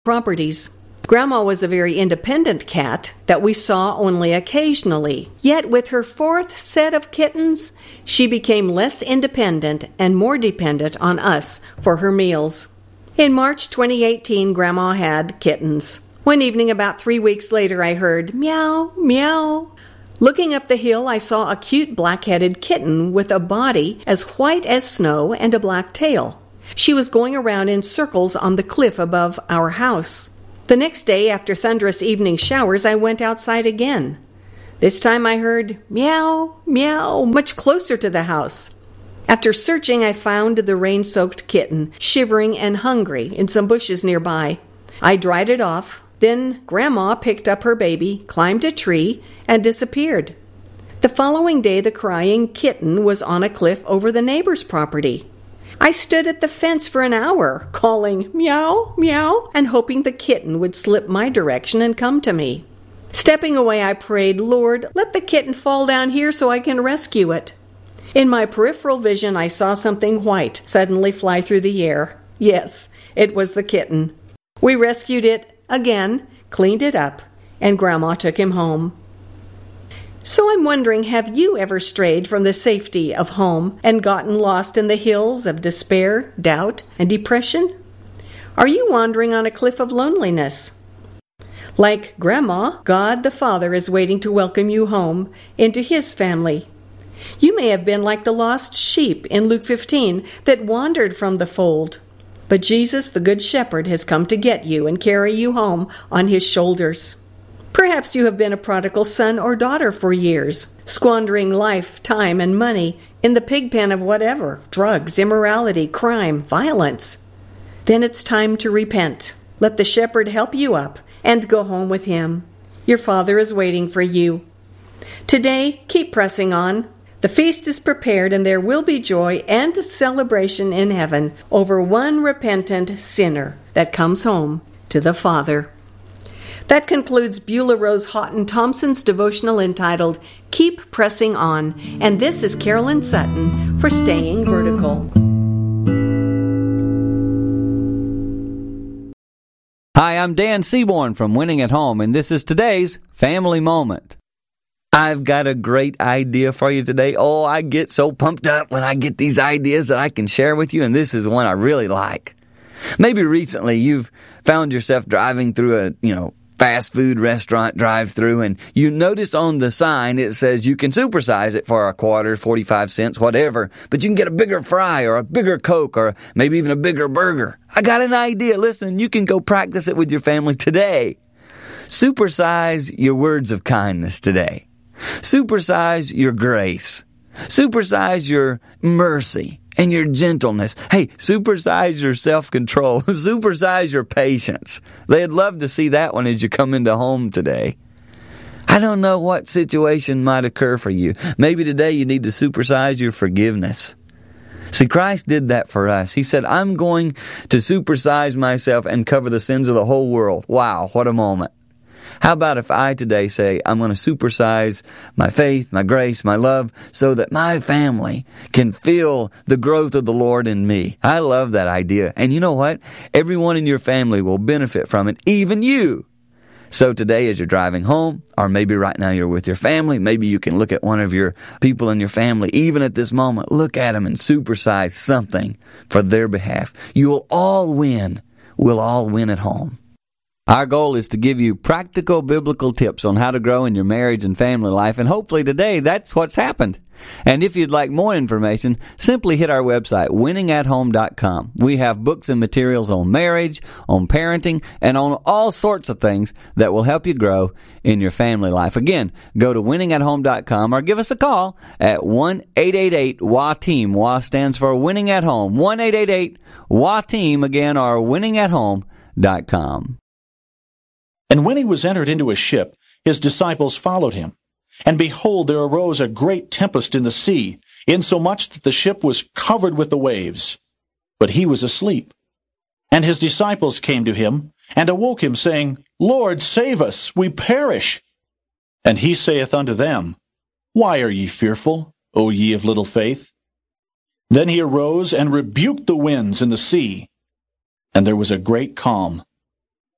properties. Grandma was a very independent cat that we saw only occasionally. Yet with her fourth set of kittens, she became less independent and more dependent on us for her meals. In March 2018, Grandma had kittens. One evening about 3 weeks later, I heard meow, meow. Looking up the hill, I saw a cute black-headed kitten with a body as white as snow and a black tail. She was going around in circles on the cliff above our house. The next day, after thunderous evening showers, I went outside again. This time I heard meow, meow, much closer to the house. After searching, I found the rain-soaked kitten, shivering and hungry, in some bushes nearby. I dried it off. Then Grandma picked up her baby, climbed a tree, and disappeared. The following day, the crying kitten was on a cliff over the neighbor's property. I stood at the fence for an hour, calling meow, meow, and hoping the kitten would slip my direction and come to me. Stepping away, I prayed, Lord, let the kitten fall down here so I can rescue it. In my peripheral vision, I saw something white suddenly fly through the air. Yes, it was the kitten. We rescued it again, cleaned it up, and Grandma took him home. So I'm wondering, have you ever strayed from the safety of home and gotten lost in the hills of despair, doubt, and depression? Are you wandering on a cliff of loneliness? Like Grandma, God the Father is waiting to welcome you home into His family. You may have been like the lost sheep in Luke 15 that wandered from the fold. But Jesus, the Good Shepherd, has come to get you and carry you home on His shoulders. Perhaps you have been a prodigal son or daughter for years, squandering life, time, and money in the pigpen of whatever, drugs, immorality, crime, violence. Then it's time to repent. Let the Shepherd help you up and go home with Him. Your Father is waiting for you. Today, keep pressing on. The feast is prepared, and there will be joy and celebration in heaven over one repentant sinner that comes home to the Father. That concludes Beulah Rose Houghton Thompson's devotional entitled, Keep Pressing On, and this is Carolyn Sutton for Staying Vertical. Hi, I'm Dan Seaborn from Winning at Home, and this is today's Family Moment. I've got a great idea for you today. Oh, I get so pumped up when I get these ideas that I can share with you, and this is one I really like. Maybe recently you've found yourself driving through a, fast food restaurant drive-through, and you notice on the sign it says you can supersize it for a quarter, 45 cents, whatever, but you can get a bigger fry or a bigger Coke or maybe even a bigger burger. I got an idea. Listen, you can go practice it with your family today. Supersize your words of kindness today. Supersize your grace. Supersize your mercy and your gentleness. Hey, supersize your self-control. Supersize your patience. They'd love to see that one as you come into home today. I don't know what situation might occur for you. Maybe today you need to supersize your forgiveness. See, Christ did that for us. He said, I'm going to supersize myself and cover the sins of the whole world. Wow, what a moment. How about if I today say, I'm going to supersize my faith, my grace, my love, so that my family can feel the growth of the Lord in me? I love that idea. And you know what? Everyone in your family will benefit from it, even you. So today as you're driving home, or maybe right now you're with your family, maybe you can look at one of your people in your family, even at this moment, look at them and supersize something for their behalf. You'll all win. We'll all win at home. Our goal is to give you practical biblical tips on how to grow in your marriage and family life, and hopefully today that's what's happened. And if you'd like more information, simply hit our website, winningathome.com. We have books and materials on marriage, on parenting, and on all sorts of things that will help you grow in your family life. Again, go to winningathome.com or give us a call at 1-888-WA-TEAM. WA stands for Winning at Home. 1-888-WA-TEAM, again, or winningathome.com. And when he was entered into a ship, his disciples followed him. And behold, there arose a great tempest in the sea, insomuch that the ship was covered with the waves. But he was asleep. And his disciples came to him, and awoke him, saying, Lord, save us, we perish. And he saith unto them, Why are ye fearful, O ye of little faith? Then he arose and rebuked the winds and the sea, and there was a great calm.